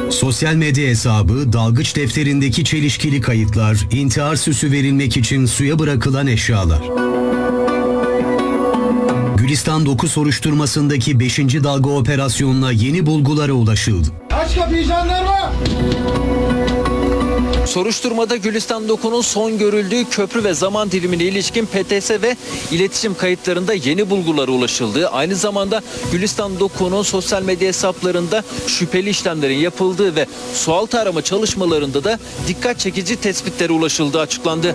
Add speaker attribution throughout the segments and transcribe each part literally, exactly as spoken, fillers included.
Speaker 1: Sosyal medya hesabı, dalgıç defterindeki çelişkili kayıtlar, intihar süsü verilmek için suya bırakılan eşyalar. Gülistan Doku soruşturmasındaki beşinci dalga operasyonuna yeni bulgulara ulaşıldı.
Speaker 2: Aç kapıyı jandarma!
Speaker 3: Soruşturmada Gülistan Doku'nun son görüldüğü köprü ve zaman dilimine ilişkin P T S ve iletişim kayıtlarında yeni bulgulara ulaşıldığı, aynı zamanda Gülistan Doku'nun sosyal medya hesaplarında şüpheli işlemlerin yapıldığı ve sualtı arama çalışmalarında da dikkat çekici tespitlere ulaşıldığı açıklandı.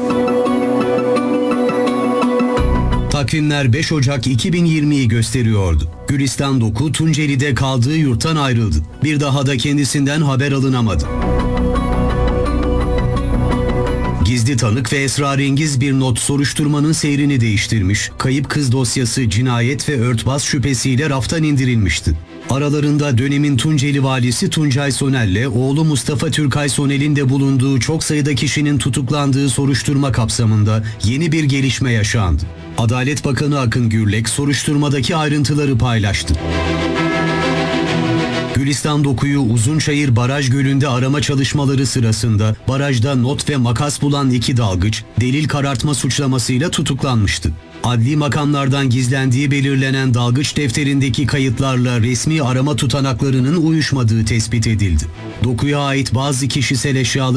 Speaker 1: Takvimler beş Ocak iki bin yirmiyi gösteriyordu. Gülistan Doku, Tunceli'de kaldığı yurttan ayrıldı. Bir daha da kendisinden haber alınamadı. Gizli tanık ve esrarengiz bir not soruşturmanın seyrini değiştirmiş, kayıp kız dosyası cinayet ve örtbas şüphesiyle raftan indirilmişti. Aralarında dönemin Tunceli valisi Tuncay Sonel'le oğlu Mustafa Türkay Sonel'in de bulunduğu çok sayıda kişinin tutuklandığı soruşturma kapsamında yeni bir gelişme yaşandı. Adalet Bakanı Akın Gürlek soruşturmadaki ayrıntıları paylaştı. Gülistan Doku'yu Uzunçayır Baraj Gölü'nde arama çalışmaları sırasında barajda not ve makas bulan iki dalgıç delil karartma suçlamasıyla tutuklanmıştı. Adli makamlardan gizlendiği belirlenen dalgıç defterindeki kayıtlarla resmi arama tutanaklarının uyuşmadığı tespit edildi. Doku'ya ait bazı kişisel eşyalar